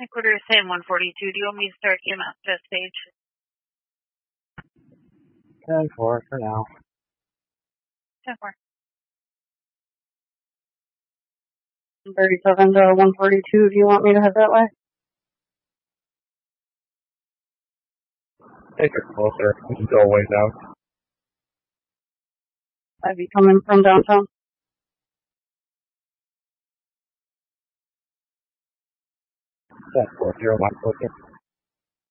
Ecuador San 142. Do you want me to start EMS test stage? 10-4 for now. 10-4. 37 to 142. Do you want me to head that way? Take it closer. We can go a ways out. I'd be coming from downtown. 10-4, 0 line closer.